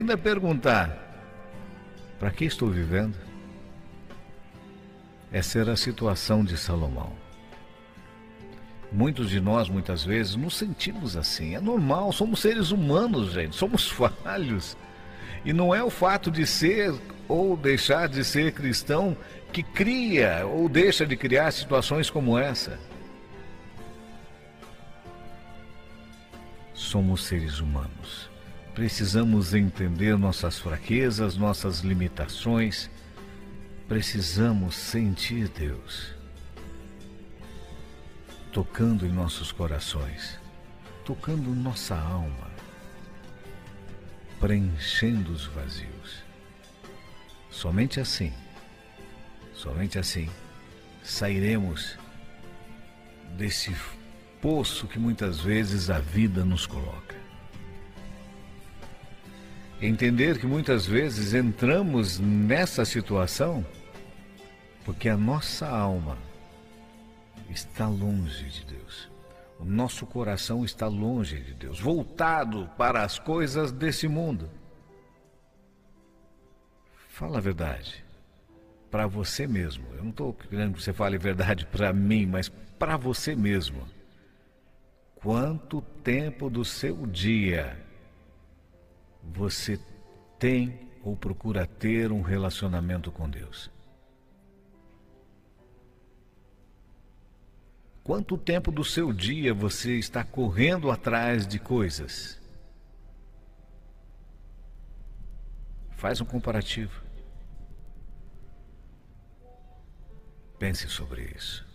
ainda perguntar: para que estou vivendo? Essa era a situação de Salomão. Muitos de nós, muitas vezes, nos sentimos assim. É normal, somos seres humanos, gente, somos falhos. E não é o fato de ser ou deixar de ser cristão que cria ou deixa de criar situações como essa. Somos seres humanos. Precisamos entender nossas fraquezas, nossas limitações. Precisamos sentir Deus tocando em nossos corações, tocando nossa alma, preenchendo os vazios. Somente assim, sairemos desse poço que muitas vezes a vida nos coloca. Entender que muitas vezes entramos nessa situação porque a nossa alma está longe de Deus. O nosso coração está longe de Deus, voltado para as coisas desse mundo. Fala a verdade para você mesmo. Eu não estou querendo que você fale a verdade para mim, mas para você mesmo. Quanto tempo do seu dia você tem ou procura ter um relacionamento com Deus? Quanto tempo do seu dia você está correndo atrás de coisas? Faz um comparativo. Pense sobre isso.